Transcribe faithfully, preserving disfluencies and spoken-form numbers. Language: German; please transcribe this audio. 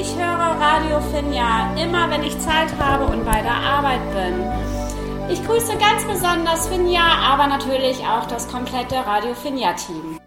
Ich höre Radio Finja immer, wenn ich Zeit habe und bei der Arbeit bin. Ich grüße ganz besonders Finja, aber natürlich auch das komplette Radio Finja-Team.